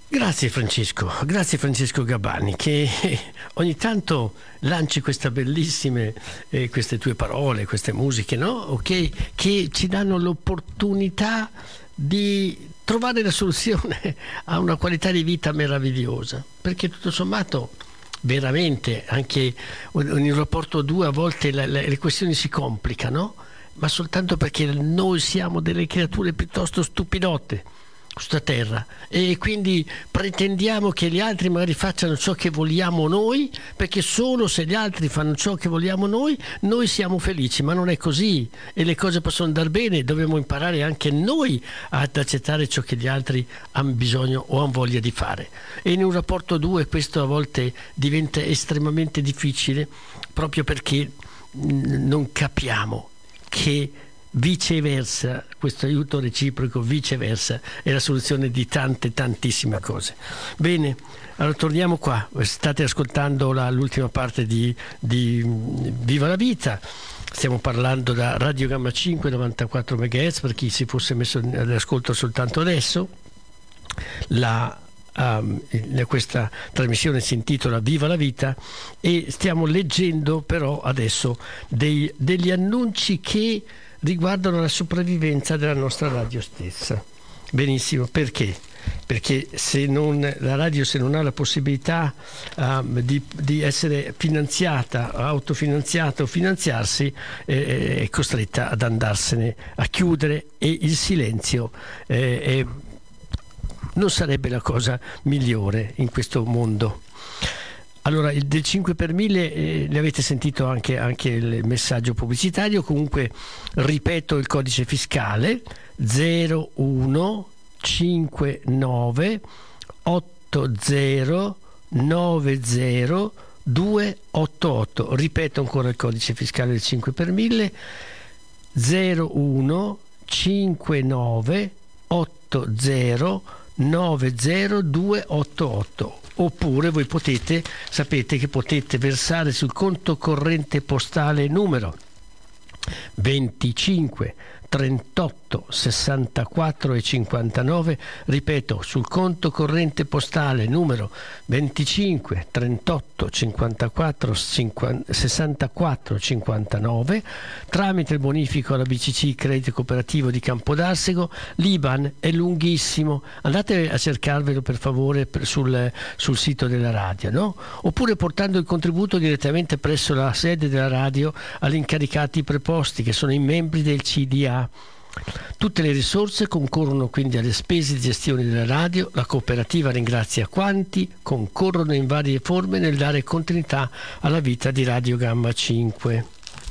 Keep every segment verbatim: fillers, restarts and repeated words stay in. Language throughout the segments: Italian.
Grazie Francesco, grazie Francesco Gabbani che ogni tanto lanci queste bellissime, eh, queste tue parole, queste musiche, no? Ok, che ci danno l'opportunità di trovare la soluzione a una qualità di vita meravigliosa, perché tutto sommato veramente anche in rapporto due a volte le, le, le questioni si complicano, ma soltanto perché noi siamo delle creature piuttosto stupidotte su questa terra e quindi pretendiamo che gli altri magari facciano ciò che vogliamo noi, perché solo se gli altri fanno ciò che vogliamo noi noi siamo felici, ma non è così e le cose possono andare bene. Dobbiamo imparare anche noi ad accettare ciò che gli altri hanno bisogno o hanno voglia di fare, e in un rapporto due questo a volte diventa estremamente difficile proprio perché non capiamo che viceversa, questo aiuto reciproco viceversa è la soluzione di tante tantissime cose. Bene, allora torniamo qua, state ascoltando la, l'ultima parte di, di Viva la Vita. Stiamo parlando da Radio Gamma cinque novantaquattro megahertz per chi si fosse messo all'ascolto soltanto adesso. La Um, questa trasmissione si intitola Viva la Vita e stiamo leggendo però adesso dei, degli annunci che riguardano la sopravvivenza della nostra radio stessa. Benissimo, perché? Perché se non, la radio se non ha la possibilità um, di, di essere finanziata, autofinanziata o finanziarsi, eh, è costretta ad andarsene a chiudere, e il silenzio eh, è non sarebbe la cosa migliore in questo mondo. Allora, il del cinque per mille eh, ne avete sentito anche, anche il messaggio pubblicitario. Comunque ripeto il codice fiscale zero uno cinque nove otto zero nove zero due otto otto. Ripeto ancora il codice fiscale del cinque per mille zero uno cinque nove otto zero nove zero due otto otto. Oppure voi potete, sapete che potete versare sul conto corrente postale numero venticinque trentotto sessantaquattro e cinquantanove, ripeto, sul conto corrente postale numero venticinque trentotto cinquantaquattro sessantaquattro cinquantanove, tramite il bonifico alla B C C Credito Cooperativo di Campodarsego. L'I B A N è lunghissimo, andate a cercarvelo per favore sul, sul sito della radio, no? Oppure portando il contributo direttamente presso la sede della radio agli incaricati preposti, che sono i membri del C D A. Tutte le risorse concorrono quindi alle spese di gestione della radio. La cooperativa ringrazia quanti concorrono in varie forme nel dare continuità alla vita di Radio Gamma cinque.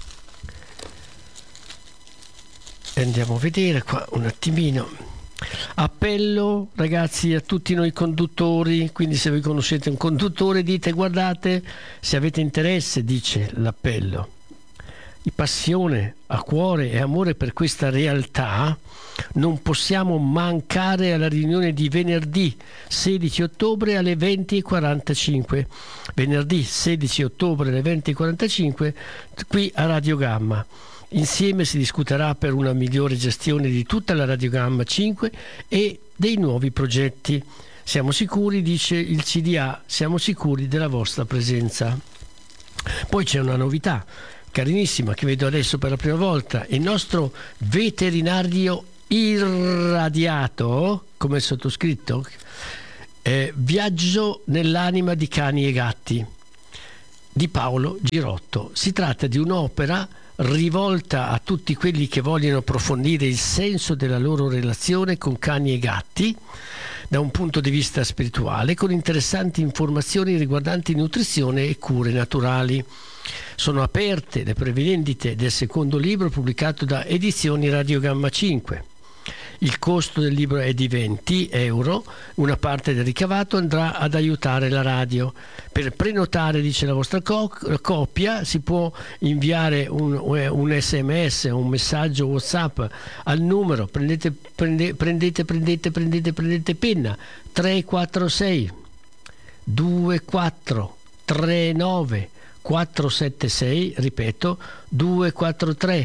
Andiamo a vedere qua un attimino. Appello ragazzi a tutti noi conduttori, quindi se voi conoscete un conduttore dite: guardate, se avete interesse, dice l'appello, di passione, a cuore e amore per questa realtà, non possiamo mancare alla riunione di venerdì sedici ottobre alle venti e quarantacinque. Venerdì sedici ottobre alle venti e quarantacinque qui a Radio Gamma. Insieme si discuterà per una migliore gestione di tutta la Radio Gamma cinque e dei nuovi progetti. Siamo sicuri, dice il C D A, siamo sicuri della vostra presenza. Poi c'è una novità carinissima che vedo adesso per la prima volta: il nostro veterinario irradiato, come il sottoscritto, eh, Viaggio nell'anima di cani e gatti, di Paolo Girotto. Si tratta di un'opera rivolta a tutti quelli che vogliono approfondire il senso della loro relazione con cani e gatti da un punto di vista spirituale, con interessanti informazioni riguardanti nutrizione e cure naturali. Sono aperte le prevendite del secondo libro pubblicato da Edizioni Radio Gamma cinque. Il costo del libro è di venti euro, una parte del ricavato andrà ad aiutare la radio. Per prenotare, dice, la vostra co- copia si può inviare un, un sms, un messaggio WhatsApp al numero, prendete, prende, prendete, prendete, prendete, prendete penna, tre quattro sei due quattro tre nove quattro sette sei, ripeto, due quattro tre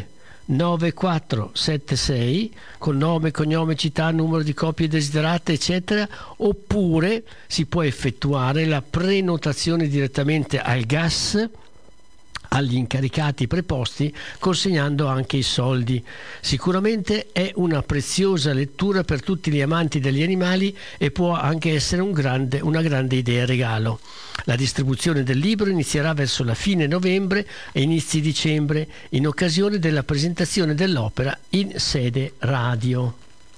nove quattro sette sei con nome, cognome, città, numero di copie desiderate eccetera, oppure si può effettuare la prenotazione direttamente al gas agli incaricati preposti, consegnando anche i soldi. Sicuramente è una preziosa lettura per tutti gli amanti degli animali e può anche essere un grande, una grande idea regalo. La distribuzione del libro inizierà verso la fine novembre e inizi dicembre, in occasione della presentazione dell'opera in sede radio.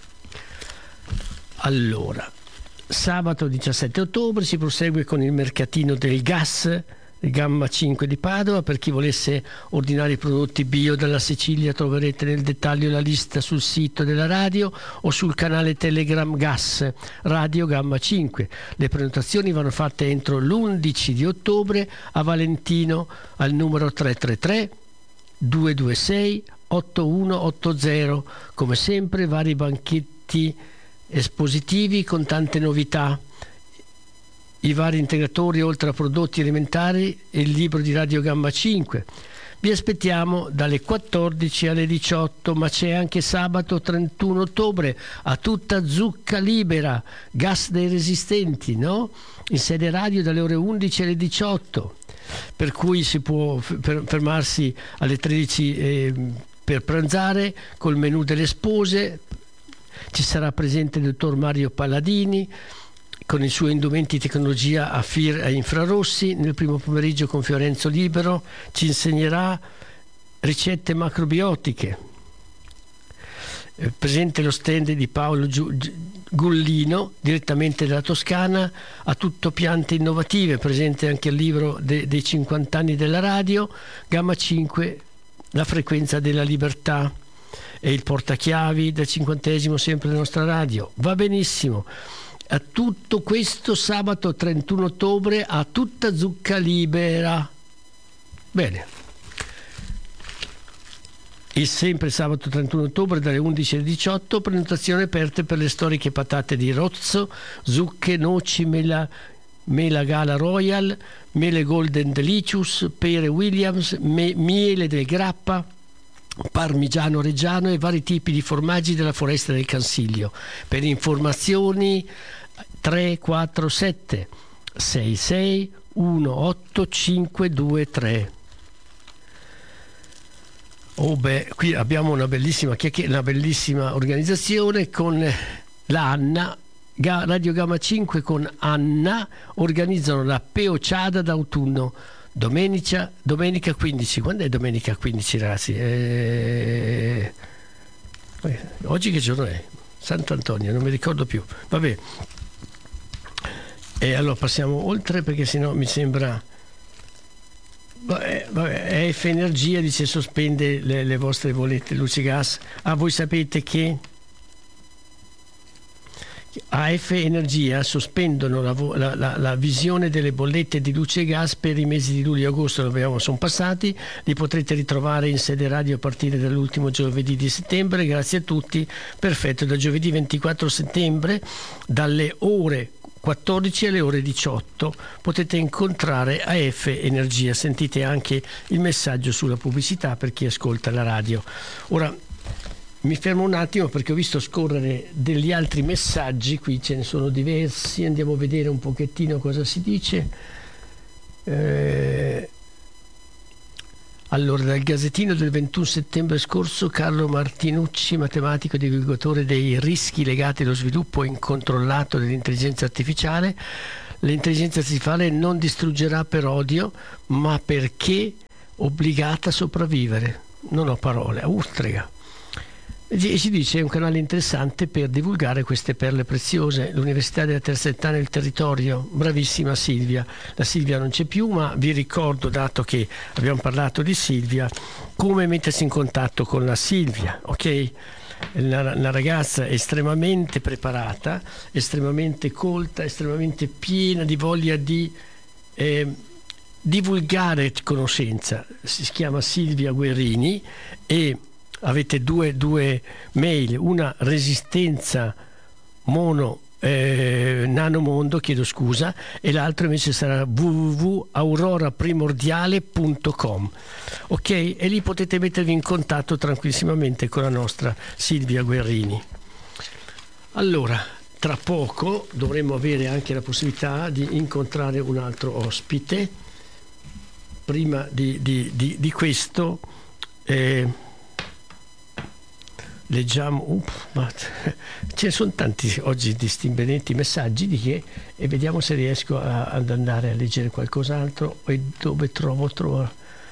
Allora, sabato diciassette ottobre si prosegue con il mercatino del gas Gamma cinque di Padova. Per chi volesse ordinare i prodotti bio dalla Sicilia troverete nel dettaglio la lista sul sito della radio o sul canale Telegram Gas Radio Gamma cinque. Le prenotazioni vanno fatte entro l'undici di ottobre a Valentino al numero tre tre tre due due sei otto uno otto zero. Come sempre vari banchetti espositivi con tante novità, i vari integratori oltre a prodotti alimentari e il libro di Radio Gamma cinque. Vi aspettiamo dalle quattordici alle diciotto, ma c'è anche sabato trentuno ottobre a tutta zucca libera, gas dei resistenti, no? In sede radio dalle ore undici alle diciotto, per cui si può fermarsi alle tredici eh, per pranzare col menù delle spose. Ci sarà presente il dottor Mario Palladini con i suoi indumenti di tecnologia a F I R e infrarossi. Nel primo pomeriggio con Fiorenzo Libero ci insegnerà ricette macrobiotiche. Eh, presente lo stand di Paolo Giu- Gullino direttamente dalla Toscana, a tutto piante innovative. Presente anche il libro de- dei cinquanta anni della radio, Gamma cinque, la frequenza della libertà, e il portachiavi del cinquantesimo sempre della nostra radio. Va benissimo. A tutto questo sabato trentuno ottobre a tutta zucca libera. Bene. E sempre sabato trentuno ottobre dalle undici alle diciotto prenotazioni aperte per le storiche patate di Rozzo, zucche, noci, mela, mela Gala Royal, mele Golden Delicious, pere Williams, me, miele del Grappa, parmigiano reggiano e vari tipi di formaggi della foresta del Cansiglio. Per informazioni tre quattro sette sei sei uno otto cinque due tre. Oh beh, qui abbiamo una bellissima, una bellissima organizzazione con la Anna, Radio Gamma cinque con Anna organizzano la Peociada d'autunno domenica, domenica quindici. Quando è domenica quindici, ragazzi? Eh... Oggi che giorno è? Sant'Antonio, non mi ricordo più. Vabbè. E allora passiamo oltre perché sennò mi sembra... Vabbè, vabbè, E F Energia dice sospende le, le vostre bollette luce gas. Ah, voi sapete che A F Energia sospendono la, la, la, la visione delle bollette di luce e gas per i mesi di luglio e agosto, dove sono passati. Li potrete ritrovare in sede radio a partire dall'ultimo giovedì di settembre. Grazie a tutti. Perfetto, da giovedì ventiquattro settembre dalle ore quattordici alle ore diciotto potete incontrare A F Energia. Sentite anche il messaggio sulla pubblicità per chi ascolta la radio. Ora mi fermo un attimo perché ho visto scorrere degli altri messaggi, qui ce ne sono diversi, andiamo a vedere un pochettino cosa si dice. Eh, allora, dal Gazzettino del ventuno settembre scorso, Carlo Martinucci, matematico e divulgatore dei rischi legati allo sviluppo incontrollato dell'intelligenza artificiale. L'intelligenza artificiale non distruggerà per odio, ma perché obbligata a sopravvivere. Non ho parole, a ustrega. E si dice è un canale interessante per divulgare queste perle preziose. L'Università della terza età nel territorio, bravissima Silvia. La Silvia non c'è più, ma vi ricordo, dato che abbiamo parlato di Silvia, come mettersi in contatto con la Silvia, ok? Una, una ragazza estremamente preparata, estremamente colta, estremamente piena di voglia di eh, divulgare conoscenza. Si chiama Silvia Guerrini e avete due, due mail, una resistenza mono eh, Nanomondo, chiedo scusa, e l'altro invece sarà w w w punto aurora primordiale punto com. Ok? E lì potete mettervi in contatto tranquillissimamente con la nostra Silvia Guerrini. Allora, tra poco dovremo avere anche la possibilità di incontrare un altro ospite. Prima di, di, di, di questo eh, leggiamo, uh, ma ce ne sono tanti oggi di stimbenenti messaggi di che, e vediamo se riesco a, ad andare a leggere qualcos'altro e dove trovo trovo.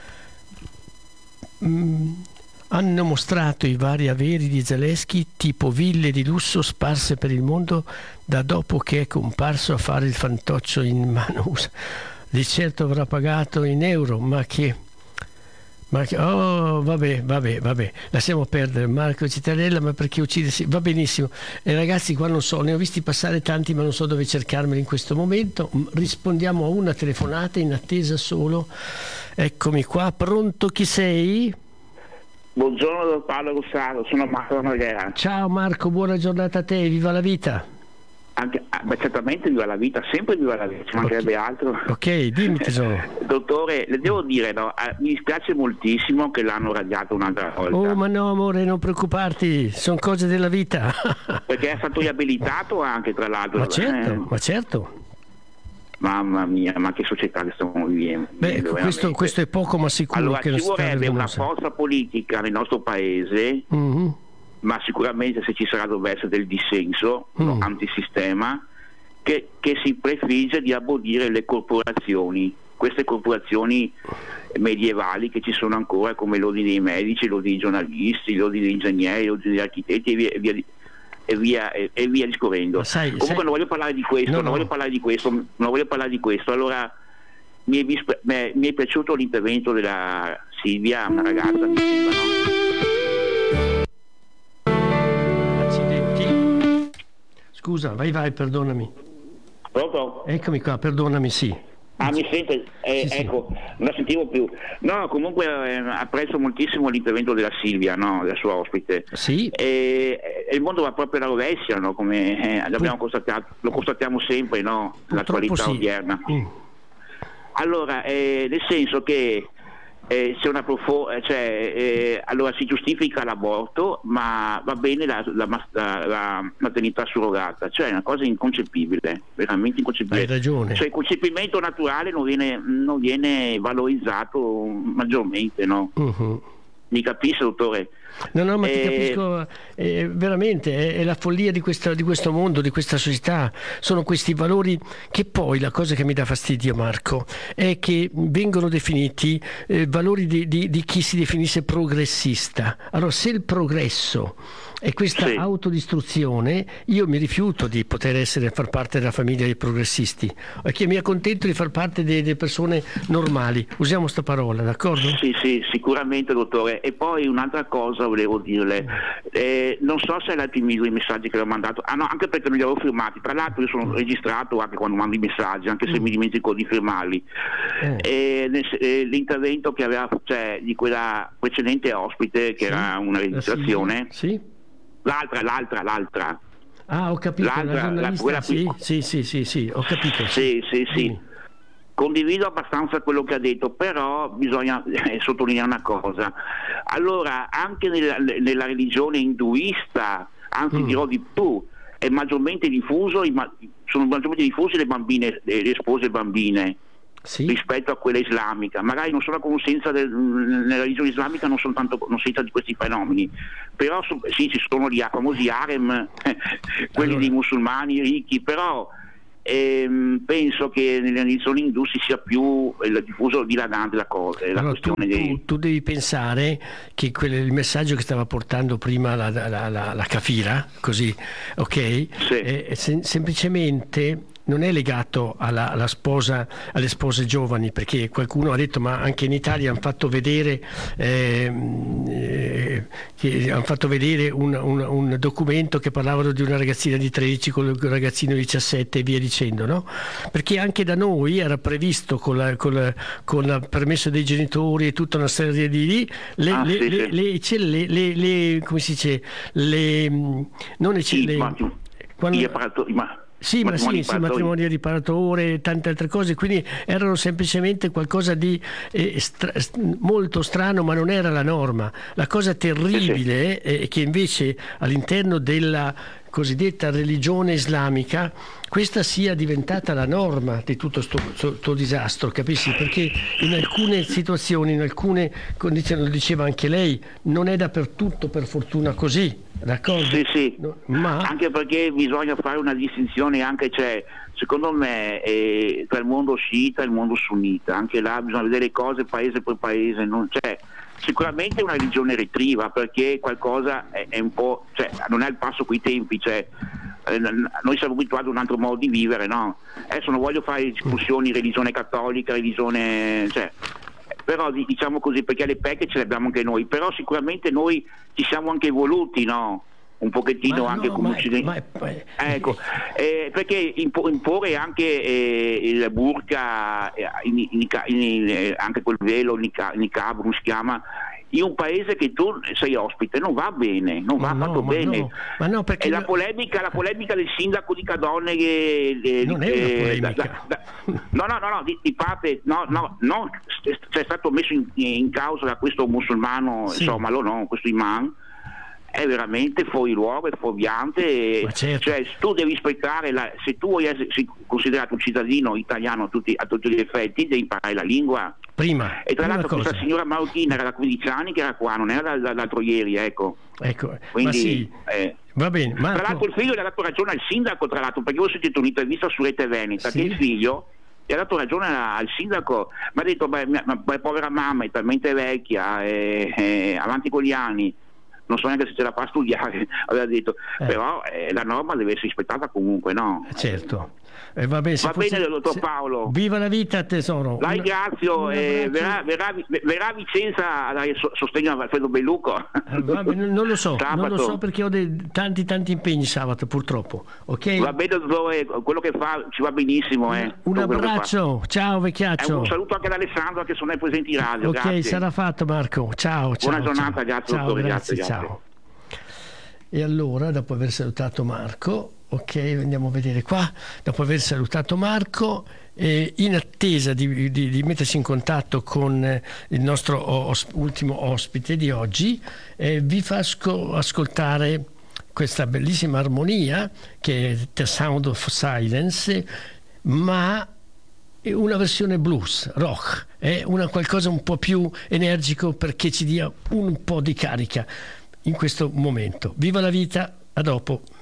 Mm, hanno mostrato i vari averi di Zalesky, tipo ville di lusso sparse per il mondo da dopo che è comparso a fare il fantoccio in mano. Di certo avrà pagato in euro, ma che... Ma che oh, vabbè, vabbè, vabbè, lasciamo perdere Marco Citarella, ma perché uccidersi? Va benissimo. E ragazzi, qua non so, ne ho visti passare tanti, ma non so dove cercarmeli in questo momento. Rispondiamo a una telefonata in attesa solo. Eccomi qua, pronto, chi sei? Buongiorno da Paolo Rossaro, sono Marco Marghera. Ciao Marco, buona giornata a te, viva la vita. Anche, beh, certamente viva la vita, sempre viva la vita, ci mancherebbe okay. altro. Ok, dimmi tesoro. Dottore, le devo dire, no, eh, mi dispiace moltissimo che l'hanno radiato un'altra volta. Oh, ma no amore, non preoccuparti, sono cose della vita. Perché è stato riabilitato anche, tra l'altro. Ma certo, eh. ma certo. Mamma mia, ma che società che stiamo vivendo. Beh, questo, questo è poco ma sicuro. Allora, che ci vorrebbe una forza politica nel nostro paese, mm-hmm. ma sicuramente se ci sarà dovesse essere del dissenso, mm. no, antisistema, che, che si prefigge di abolire le corporazioni, queste corporazioni medievali che ci sono ancora, come l'ordine dei medici, l'ordine dei giornalisti, l'ordine degli ingegneri, l'ordine degli architetti e via, e via, e via, e, e via discorrendo. Sai, Comunque sai... non voglio parlare di questo, no, non no. voglio parlare di questo, non voglio parlare di questo. Allora mi è, mi è piaciuto l'intervento della Silvia, una ragazza, mi sembra, no? Scusa, vai vai, perdonami. Pronto? Eccomi qua, perdonami, sì. Ah, mi sente? Eh, sì, ecco, sì. Non la sentivo più. No, comunque eh, apprezzo moltissimo l'intervento della Silvia, no? Della sua ospite. Sì. E, e il mondo va proprio alla rovescia, no? Come eh, l'abbiamo constatato, lo constatiamo sempre, no? L'attualità sì. odierna. Mm. Allora, eh, nel senso che Eh, c'è una profo- cioè, eh, allora si giustifica l'aborto, ma va bene la, la, la, la maternità surrogata, cioè è una cosa inconcepibile, veramente inconcepibile. Hai ragione. Cioè il concepimento naturale non viene, non viene valorizzato maggiormente, no? Uh-huh. Mi capisce, dottore? No, no, ma ti eh, capisco, eh, veramente è, è la follia di, questa, di questo mondo, di questa società. Sono questi valori che poi, la cosa che mi dà fastidio, Marco, è che vengono definiti eh, valori di, di, di chi si definisce progressista. Allora, se il progresso è questa sì. autodistruzione, io mi rifiuto di poter essere far parte della famiglia dei progressisti, perché mi accontento di far parte delle persone normali. Usiamo sta parola, d'accordo? Sì, sì, sicuramente, dottore. E poi un'altra cosa volevo dirle, eh, non so se hai letto i miei messaggi che le ho mandato, ah no, anche perché non li avevo firmati, tra l'altro io sono registrato anche quando mando i messaggi, anche se mm. mi dimentico di firmarli. Eh. E, nel, eh, l'intervento che aveva, cioè, di quella precedente ospite, che sì. era una registrazione, sì. l'altra, l'altra, l'altra. Ah, ho capito, l'altra, la la, quella sì, sì, sì, sì, sì, ho capito. Sì, sì, sì. sì. Condivido abbastanza quello che ha detto, però bisogna eh, sottolineare una cosa. Allora, anche nella, nella religione induista, anzi mm. dirò di più, è maggiormente diffuso, sono maggiormente diffuse le bambine, le spose bambine, sì. rispetto a quella islamica. Magari non sono a conoscenza del, nella religione islamica, non sono tanto a conoscenza di questi fenomeni, però sì, ci sono gli famosi harem, quelli allora. dei musulmani ricchi, però ehm, penso che nelle religioni indusi sia più il diffuso dilagante la cosa. La allora, tu, dei... tu, tu devi pensare che quel, il messaggio che stava portando prima la, la, la, la Kafira, così, ok? Sì. È, sem- semplicemente non è legato alla, alla sposa, alle spose giovani, perché qualcuno ha detto ma anche in Italia hanno fatto vedere eh, eh, che hanno fatto vedere un, un, un documento che parlavano di una ragazzina di tredici con un ragazzino di diciassette e via dicendo, no? Perché anche da noi era previsto con la, con la, con il permesso dei genitori e tutta una serie di le, ah, le, sì, le, sì. le, le, le, le come si dice le non le, quando... i riparatori, ma... Sì, ma sì, sì, matrimonio riparatore e tante altre cose, quindi erano semplicemente qualcosa di eh, stra- molto strano, ma non era la norma. La cosa terribile è eh, che invece all'interno della cosiddetta religione islamica questa sia diventata la norma di tutto questo disastro, capisci? Perché in alcune situazioni, in alcune condizioni, lo diceva anche lei, non è dappertutto per fortuna così, d'accordo? Sì, sì, no, ma... anche perché bisogna fare una distinzione anche, cioè, secondo me, eh, tra il mondo sciita e il mondo sunnita, anche là bisogna vedere le cose paese per paese, non c'è. Sicuramente è una religione retriva, perché qualcosa è, è un po', cioè, non è al passo coi tempi, cioè, eh, noi siamo abituati a un altro modo di vivere, no? Adesso non voglio fare discussioni religione cattolica, religione, cioè, però diciamo così, perché le pecche ce le abbiamo anche noi, però sicuramente noi ci siamo anche evoluti, no? Un pochettino ma anche no, come occidentali, ecco, eh, perché impo- imporre anche eh, il burqa, eh, in, in, in, in, anche quel velo, il niqab, come si chiama, in un paese che tu sei ospite non va bene, non va no, fatto ma bene. No, ma no, perché e la polemica, la polemica del sindaco di Cadone che, eh, non che, è una polemica. Da, da, no, no, no, no, di, di parte, no, no, no, c'è stato messo in, in causa da questo musulmano, sì. Insomma, lo no, questo imam. È veramente fuori luogo, è fuorviante, certo. Cioè tu devi rispettare la, se tu vuoi essere considerato un cittadino italiano a tutti, a tutti gli effetti, devi imparare la lingua prima. E tra prima l'altro cosa. Questa signora marocchina era da quindici anni che era qua, non era dall'altro ieri, ecco. Ecco, quindi ma sì. eh, Va bene, Marco. Tra l'altro il figlio gli ha dato ragione al sindaco, tra l'altro, perché io ho sentito un'intervista su Rete Veneta, sì. Che il figlio gli ha dato ragione al sindaco, mi ha detto, beh, mia, mia povera mamma è talmente vecchia, eh, eh, avanti con gli anni, non so neanche se ce la fa a studiare, aveva detto, eh. però eh, la norma deve essere rispettata comunque, no? Certo. Eh, va bene, va fosse, bene dottor se, Paolo. Viva la vita tesoro. La ringrazio, eh, verrà, verrà, verrà a Vicenza a dare sostegno a Alfredo Belluco. Eh, va bene, non lo so, non lo so perché ho dei, tanti tanti impegni sabato purtroppo. Okay? Va bene dottore, quello che fa ci va benissimo. Eh, un abbraccio, ciao vecchiaccio. Eh, un saluto anche ad Alessandro che sono presenti in radio. Ok, grazie. Sarà fatto Marco, ciao. ciao Buona giornata, ciao. grazie ciao, dottore, grazie, grazie, ciao. E allora, dopo aver salutato Marco, ok, andiamo a vedere qua, dopo aver salutato Marco, eh, in attesa di, di, di mettersi in contatto con eh, il nostro os- ultimo ospite di oggi, eh, vi faccio ascoltare questa bellissima armonia che è The Sound of Silence, ma è una versione blues, rock, è una qualcosa un po' più energico perché ci dia un po' di carica in questo momento. Viva la vita, a dopo.